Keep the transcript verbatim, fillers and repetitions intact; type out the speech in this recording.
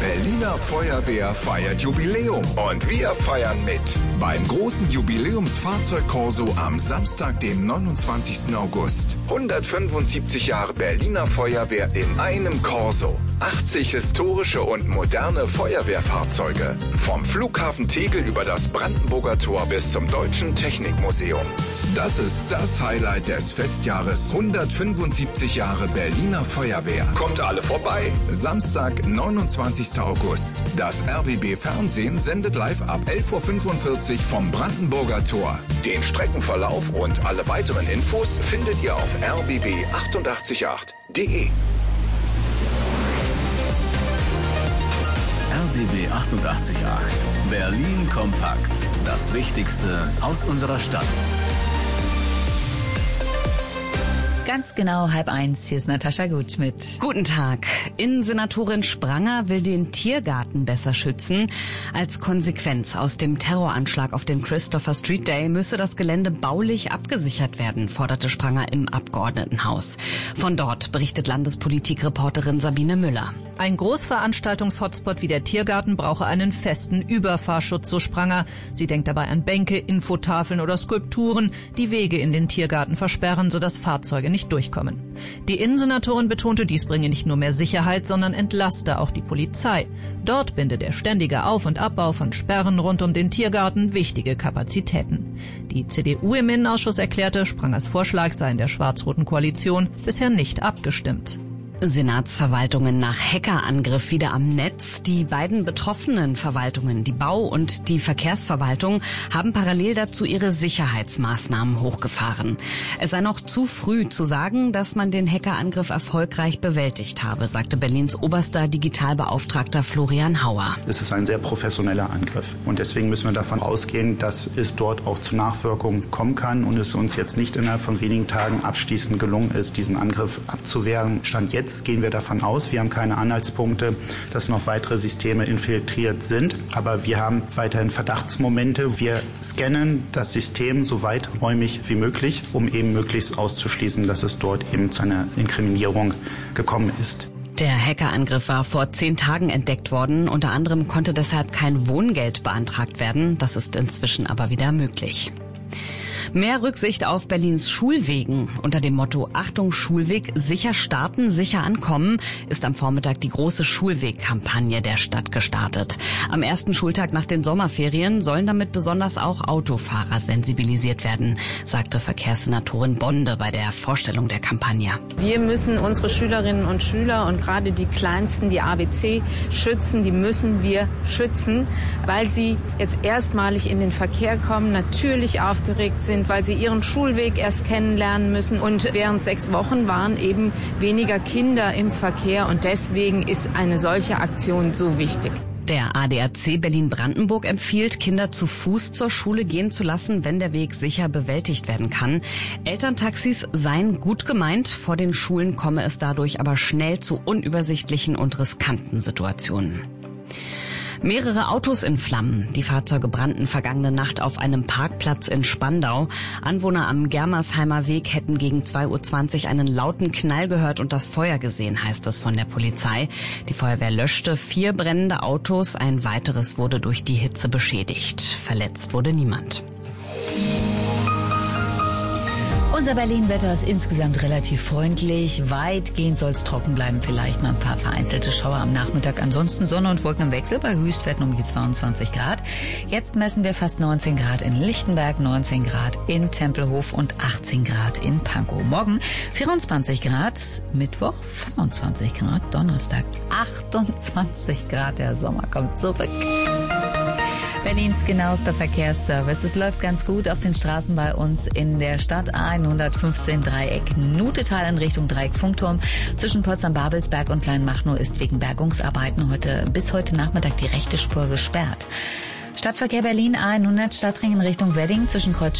Berliner Feuerwehr feiert Jubiläum und wir feiern mit. Beim großen Jubiläumsfahrzeugkorso am Samstag, den neunundzwanzigsten August. hundertfünfundsiebzig Jahre Berliner Feuerwehr in einem Korso. achtzig historische und moderne Feuerwehrfahrzeuge. Vom Flughafen Tegel über das Brandenburger Tor bis zum Deutschen Technikmuseum. Das ist das Highlight des Festjahres hundertfünfundsiebzig Jahre Berliner Feuerwehr. Kommt alle vorbei. Samstag, neunundzwanzigsten August. Das R B B Fernsehen sendet live ab elf Uhr fünfundvierzig vom Brandenburger Tor. Den Streckenverlauf und alle weiteren Infos findet ihr auf r b b achtundachtzig Komma acht punkt de. R B B achtundachtzig Komma acht. Berlin kompakt. Das Wichtigste aus unserer Stadt. Ganz genau halb eins, hier ist Natascha Gutschmidt. Guten Tag. Innensenatorin Spranger will den Tiergarten besser schützen. Als Konsequenz aus dem Terroranschlag auf den Christopher Street Day müsse das Gelände baulich abgesichert werden, forderte Spranger im Abgeordnetenhaus. Von dort berichtet Landespolitikreporterin Sabine Müller. Ein Großveranstaltungs-Hotspot wie der Tiergarten brauche einen festen Überfahrschutz, so Spranger. Sie denkt dabei an Bänke, Infotafeln oder Skulpturen, die Wege in den Tiergarten versperren, sodass Fahrzeuge nicht durchkommen. Die Innensenatorin betonte, dies bringe nicht nur mehr Sicherheit, sondern entlaste auch die Polizei. Dort binde der ständige Auf- und Abbau von Sperren rund um den Tiergarten wichtige Kapazitäten. Die C D U im Innenausschuss erklärte, Sprangers Vorschlag sei in der schwarz-roten Koalition bisher nicht abgestimmt. Senatsverwaltungen nach Hackerangriff wieder am Netz. Die beiden betroffenen Verwaltungen, die Bau- und die Verkehrsverwaltung, haben parallel dazu ihre Sicherheitsmaßnahmen hochgefahren. Es sei noch zu früh zu sagen, dass man den Hackerangriff erfolgreich bewältigt habe, sagte Berlins oberster Digitalbeauftragter Florian Hauer. Es ist ein sehr professioneller Angriff und deswegen müssen wir davon ausgehen, dass es dort auch zu Nachwirkungen kommen kann und es uns jetzt nicht innerhalb von wenigen Tagen abschließend gelungen ist, diesen Angriff abzuwehren. Stand jetzt gehen wir davon aus, wir haben keine Anhaltspunkte, dass noch weitere Systeme infiltriert sind. Aber wir haben weiterhin Verdachtsmomente. Wir scannen das System so weiträumig wie möglich, um eben möglichst auszuschließen, dass es dort eben zu einer Inkriminierung gekommen ist. Der Hackerangriff war vor zehn Tagen entdeckt worden. Unter anderem konnte deshalb kein Wohngeld beantragt werden. Das ist inzwischen aber wieder möglich. Mehr Rücksicht auf Berlins Schulwegen. Unter dem Motto Achtung Schulweg, sicher starten, sicher ankommen, ist am Vormittag die große Schulwegkampagne der Stadt gestartet. Am ersten Schultag nach den Sommerferien sollen damit besonders auch Autofahrer sensibilisiert werden, sagte Verkehrssenatorin Bonde bei der Vorstellung der Kampagne. Wir müssen unsere Schülerinnen und Schüler und gerade die Kleinsten, die A B C, schützen. Die müssen wir schützen, weil sie jetzt erstmalig in den Verkehr kommen, natürlich aufgeregt sind, weil sie ihren Schulweg erst kennenlernen müssen. Und während sechs Wochen waren eben weniger Kinder im Verkehr. Und deswegen ist eine solche Aktion so wichtig. Der A D A C Berlin-Brandenburg empfiehlt, Kinder zu Fuß zur Schule gehen zu lassen, wenn der Weg sicher bewältigt werden kann. Elterntaxis seien gut gemeint, vor den Schulen komme es dadurch aber schnell zu unübersichtlichen und riskanten Situationen. Mehrere Autos in Flammen. Die Fahrzeuge brannten vergangene Nacht auf einem Parkplatz in Spandau. Anwohner am Germersheimer Weg hätten gegen zwei Uhr zwanzig einen lauten Knall gehört und das Feuer gesehen, heißt es von der Polizei. Die Feuerwehr löschte vier brennende Autos. Ein weiteres wurde durch die Hitze beschädigt. Verletzt wurde niemand. Unser Berlin-Wetter ist insgesamt relativ freundlich. Weitgehend soll es trocken bleiben, vielleicht mal ein paar vereinzelte Schauer am Nachmittag. Ansonsten Sonne und Wolken im Wechsel bei Höchstwerten um die zweiundzwanzig Grad. Jetzt messen wir fast neunzehn Grad in Lichtenberg, neunzehn Grad in Tempelhof und achtzehn Grad in Pankow. Morgen vierundzwanzig Grad, Mittwoch fünfundzwanzig Grad, Donnerstag achtundzwanzig Grad. Der Sommer kommt zurück. Berlins genauester Verkehrsservice. Es läuft ganz gut auf den Straßen bei uns in der Stadt. hundertfünfzehn Dreieck Nutetal in Richtung Dreieck Funkturm. Zwischen Potsdam-Babelsberg und Kleinmachnow ist wegen Bergungsarbeiten heute bis heute Nachmittag die rechte Spur gesperrt. Stadtverkehr Berlin hundert Stadtring in Richtung Wedding zwischen Kreuz